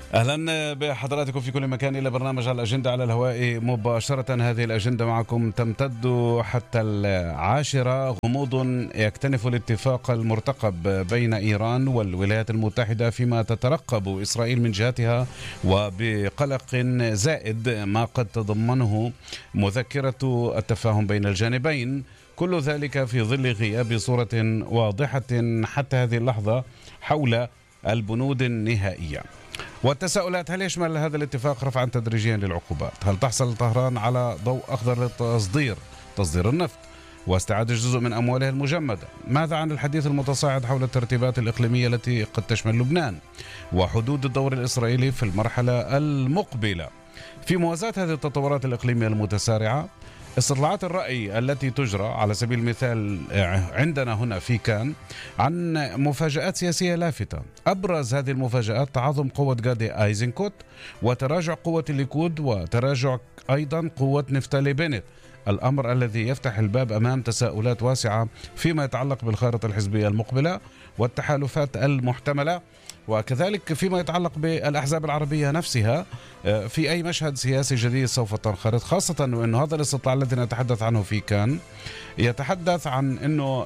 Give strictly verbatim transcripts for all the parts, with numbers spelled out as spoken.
أهلا بحضراتكم في كل مكان إلى برنامج الأجندة على الهواء مباشرة. هذه الأجندة معكم تمتد حتى العاشرة. غموض يكتنف الاتفاق المرتقب بين إيران والولايات المتحدة فيما تترقب إسرائيل من جهتها، وبقلق زائد ما قد تضمنه مذكرة التفاهم بين الجانبين. كل ذلك في ظل غياب صورة واضحة حتى هذه اللحظة حول البنود النهائية. والتساؤلات: هل يشمل هذا الاتفاق رفعا تدريجيا للعقوبات؟ هل تحصل طهران على ضوء أخضر لتصدير تصدير النفط واستعادة جزء من أموالها المجمدة؟ ماذا عن الحديث المتصاعد حول الترتيبات الإقليمية التي قد تشمل لبنان وحدود الدور الإسرائيلي في المرحلة المقبلة؟ في موازاة هذه التطورات الإقليمية المتسارعة، استطلاعات الرأي التي تجرى على سبيل المثال عندنا هنا في كان عن مفاجآت سياسية لافتة. أبرز هذه المفاجآت تعاظم قوة غادي أيزنكوت وتراجع قوة الليكود وتراجع أيضا قوة نفتالي بنت، الأمر الذي يفتح الباب أمام تساؤلات واسعة فيما يتعلق بالخارطة الحزبية المقبلة والتحالفات المحتملة، وكذلك فيما يتعلق بالأحزاب العربية نفسها في أي مشهد سياسي جديد سوف تنخرط، خاصة أن هذا الاستطلاع الذي نتحدث عنه في كان يتحدث عن أنه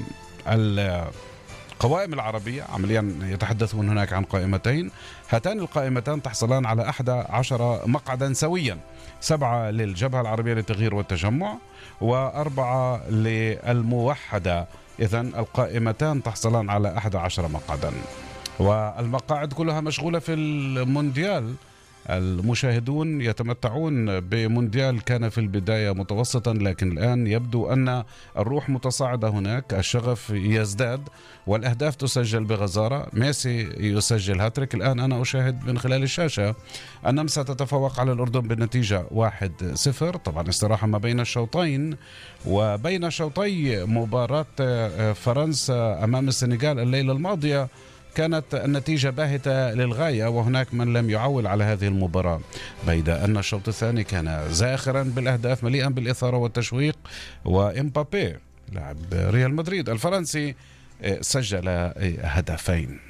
القوائم العربية عمليا يتحدثون هناك عن قائمتين. هاتان القائمتان تحصلان على أحد عشر مقعدا سويا، سبعة للجبهة العربية للتغيير والتجمع وأربعة للموحدة. إذن القائمتان تحصلان على أحد عشر مقعدا، والمقاعد كلها مشغولة في المونديال. المشاهدون يتمتعون بمونديال كان في البداية متوسطا، لكن الآن يبدو أن الروح متصاعدة هناك، الشغف يزداد والأهداف تسجل بغزارة. ميسي يسجل هاتريك. الآن أنا أشاهد من خلال الشاشة النمسا تتفوق على الأردن بالنتيجة واحد صفر. طبعا استراحة ما بين الشوطين، وبين شوطي مباراة فرنسا أمام السنغال الليلة الماضية كانت النتيجة باهتة للغاية، وهناك من لم يعول على هذه المباراة، بيد أن الشوط الثاني كان زاخرا بالأهداف مليئا بالإثارة والتشويق. وإمبابي لاعب ريال مدريد الفرنسي سجل هدفين.